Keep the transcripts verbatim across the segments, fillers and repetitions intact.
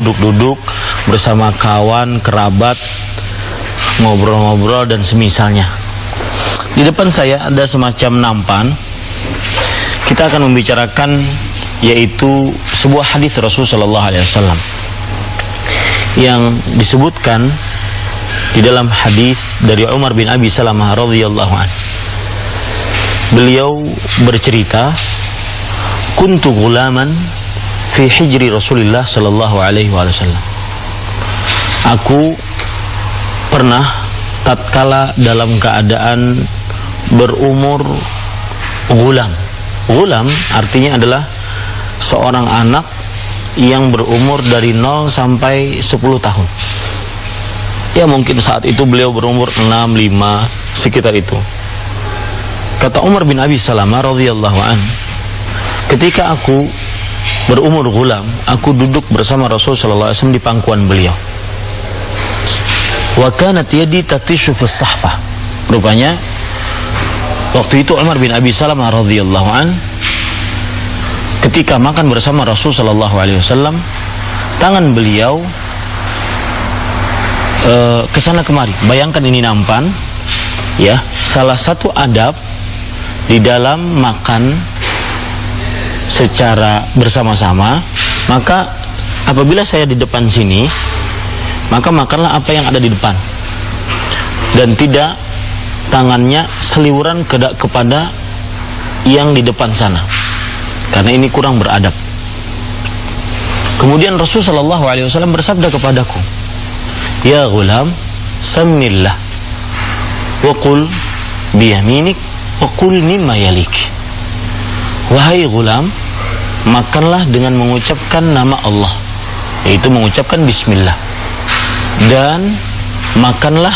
duduk-duduk bersama kawan, kerabat, ngobrol-ngobrol dan semisalnya. Di depan saya ada semacam nampan. Kita akan membicarakan yaitu sebuah hadis Rasul sallallahu alaihi wasallam yang disebutkan di dalam hadis dari Umar bin Abi Salamah radhiyallahu anhu. Beliau bercerita, "Kuntu ghulaman fi hijri Rasulillah sallallahu alaihi wasallam." Aku pernah tatkala dalam keadaan berumur ghulam. Ghulam artinya adalah seorang anak yang berumur dari nol sampai sepuluh tahun. Ya mungkin saat itu beliau berumur enam, lima, sekitar itu. Kata Umar bin Abi Salamah radhiyallahu an, ketika aku berumur ghulam, aku duduk bersama Rasul sallallahu alaihi wasallam di pangkuan beliau. Wa kanat yadi tatishu fis sahfah. Rupanya waktu itu Umar bin Abi Salamah radhiyallahu an ketika makan bersama Rasul sallallahu alaihi wasallam, tangan beliau e, kesana kemari. Bayangkan ini nampan, ya, salah satu adab di dalam makan secara bersama-sama. Maka apabila saya di depan sini, maka makanlah apa yang ada di depan, dan tidak tangannya seliuran ke kepada yang di depan sana, karena ini kurang beradab. Kemudian Rasul sallallahu alaihi wasallam bersabda kepadaku, "Ya ghulam, sammillah wa qul biyaminik wa qul mimma yalik." Wahai ghulam, makanlah dengan mengucapkan nama Allah, yaitu mengucapkan bismillah, dan makanlah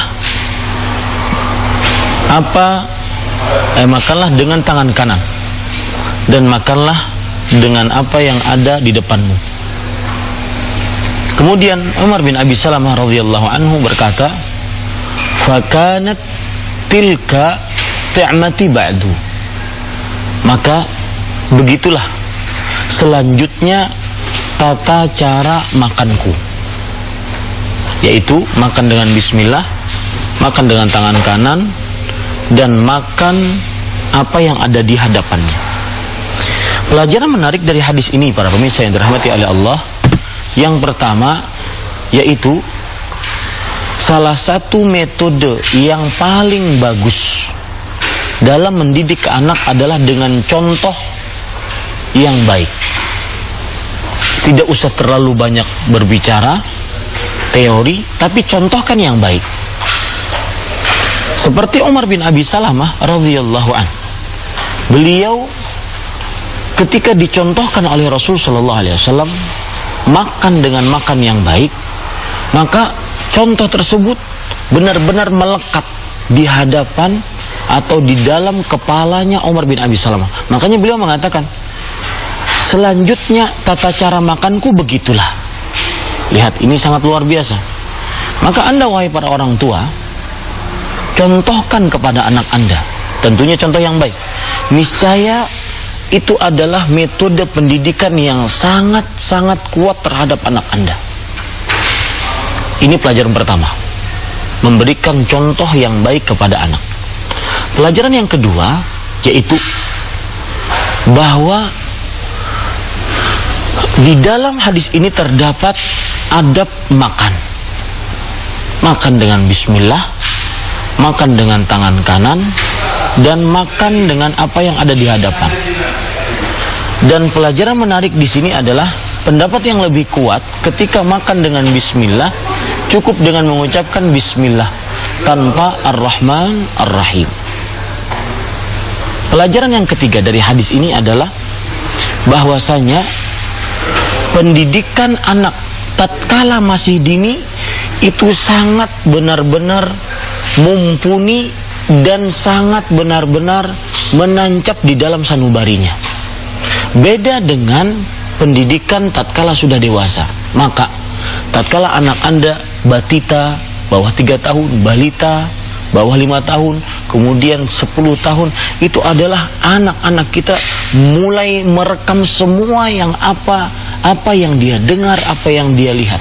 apa eh, makanlah dengan tangan kanan, dan makanlah dengan apa yang ada di depanmu. Kemudian Umar bin Abi Salamah radhiyallahu anhu berkata, "Fakanat tilka ti'mati ba'du." Maka begitulah selanjutnya tata cara makanku, yaitu makan dengan bismillah, makan dengan tangan kanan, dan makan apa yang ada di hadapannya. Pelajaran menarik dari hadis ini para pemirsa yang dirahmati oleh Allah, yang pertama yaitu salah satu metode yang paling bagus dalam mendidik anak adalah dengan contoh yang baik. Tidak usah terlalu banyak berbicara teori, tapi contohkan yang baik. Seperti Umar bin Abi Salamah radhiyallahu an, beliau ketika dicontohkan oleh Rasul sallallahu alaihi wasallam makan dengan makan yang baik, maka contoh tersebut benar-benar melekat di hadapan atau di dalam kepalanya Umar bin Abi Salamah. Makanya beliau mengatakan, selanjutnya tata cara makanku begitulah. Lihat, ini sangat luar biasa. Maka Anda wahai para orang tua, contohkan kepada anak Anda, tentunya contoh yang baik. Niscaya itu adalah metode pendidikan yang sangat-sangat kuat terhadap anak Anda. Ini pelajaran pertama, memberikan contoh yang baik kepada anak. Pelajaran yang kedua yaitu bahwa di dalam hadis ini terdapat adab makan. Makan dengan bismillah, makan dengan tangan kanan, dan makan dengan apa yang ada di hadapan. Dan pelajaran menarik di sini adalah pendapat yang lebih kuat ketika makan dengan bismillah, cukup dengan mengucapkan bismillah tanpa ar-Rahman ar-Rahim. Pelajaran yang ketiga dari hadis ini adalah bahwasanya pendidikan anak tatkala masih dini itu sangat benar-benar mumpuni dan sangat benar-benar menancap di dalam sanubarinya. Beda dengan pendidikan tatkala sudah dewasa. Maka tatkala anak Anda batita, bawah tiga tahun, balita, bawah lima tahun, kemudian sepuluh tahun, itu adalah anak-anak kita mulai merekam semua yang apa apa yang dia dengar, apa yang dia lihat.